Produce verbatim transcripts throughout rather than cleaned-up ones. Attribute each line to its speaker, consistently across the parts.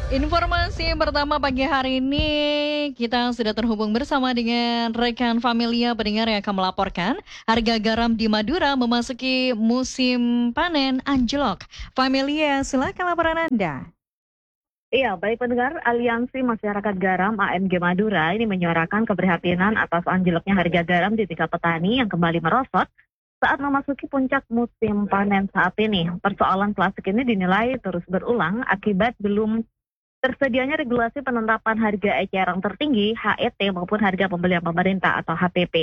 Speaker 1: Informasi pertama pagi hari ini, kita sudah terhubung bersama dengan rekan Familia pendengar yang akan melaporkan harga garam di Madura memasuki musim panen anjlok. Familia, silakan laporan Anda.
Speaker 2: Iya, baik pendengar, Aliansi Masyarakat Garam A M G Madura ini menyuarakan keprihatinan atas anjloknya harga garam di tingkat petani yang kembali merosot saat memasuki puncak musim panen saat ini. Persoalan plastik ini dinilai terus berulang akibat belum tersedianya regulasi penetapan harga eceran tertinggi H E T maupun harga pembelian pemerintah atau H P P.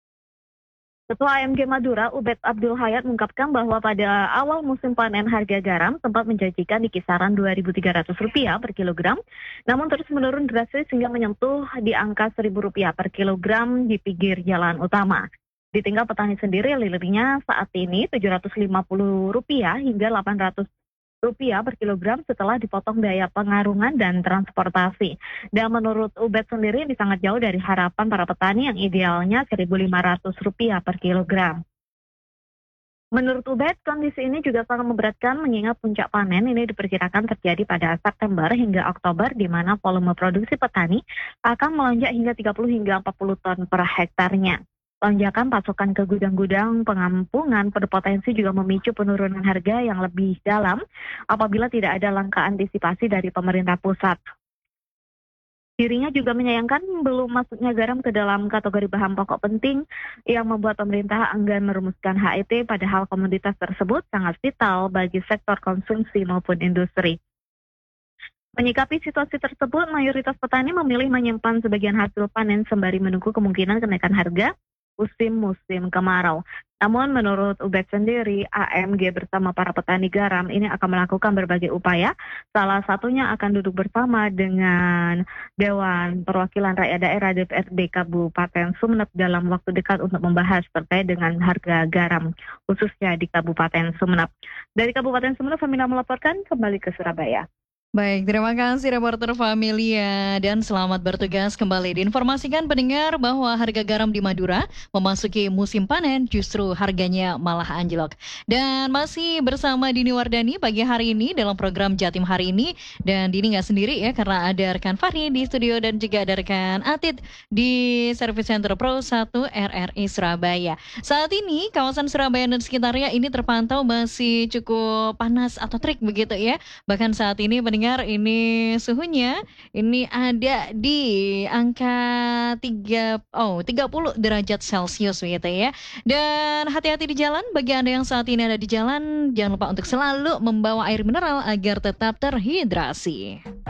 Speaker 2: Ketua A M G Madura, Ubed Abdul Hayat mengungkapkan bahwa pada awal musim panen harga garam sempat menjanjikan di kisaran dua ribu tiga ratus rupiah per kilogram, namun terus menurun drastis hingga menyentuh di angka seribu rupiah per kilogram di pinggir jalan utama. Di tingkat petani sendiri, lilitnya saat ini tujuh ratus lima puluh rupiah hingga delapan ratus rupiah per kilogram setelah dipotong biaya pengarungan dan transportasi. Dan menurut Ubed sendiri ini sangat jauh dari harapan para petani yang idealnya seribu lima ratus rupiah per kilogram. Menurut Ubed, kondisi ini juga sangat memberatkan mengingat puncak panen ini diperkirakan terjadi pada September hingga Oktober di mana volume produksi petani akan melonjak hingga tiga puluh hingga empat puluh ton per hektarnya. Lonjakan pasokan ke gudang-gudang pengampungan berpotensi juga memicu penurunan harga yang lebih dalam apabila tidak ada langkah antisipasi dari pemerintah pusat. Dirinya juga menyayangkan belum masuknya garam ke dalam kategori bahan pokok penting yang membuat pemerintah enggan merumuskan H E T padahal komoditas tersebut sangat vital bagi sektor konsumsi maupun industri. Menyikapi situasi tersebut, mayoritas petani memilih menyimpan sebagian hasil panen sembari menunggu kemungkinan kenaikan harga musim-musim kemarau. Namun menurut Ubed sendiri, A M G bersama para petani garam ini akan melakukan berbagai upaya. Salah satunya akan duduk bersama dengan Dewan Perwakilan Rakyat Daerah D P R D Kabupaten Sumeneb dalam waktu dekat untuk membahas terkait dengan harga garam, khususnya di Kabupaten Sumeneb. Dari Kabupaten Sumeneb, Femina melaporkan kembali ke Surabaya.
Speaker 1: Baik, terima kasih reporter Familia dan selamat bertugas kembali. Diinformasikan pendengar bahwa harga garam di Madura memasuki musim panen justru harganya malah anjlok. Dan masih bersama Dini Wardani pagi hari ini dalam program Jatim hari ini. Dan Dini nggak sendiri ya karena ada rekan Fahri di studio dan juga ada rekan Atit di Service Center Pro satu R R I Surabaya. Saat ini kawasan Surabaya dan sekitarnya ini terpantau masih cukup panas atau terik begitu ya. Bahkan saat ini pendengar ini suhunya ini ada di angka tiga oh tiga puluh derajat Celcius begitu ya. Dan hati-hati di jalan bagi Anda yang saat ini ada di jalan, jangan lupa untuk selalu membawa air mineral agar tetap terhidrasi.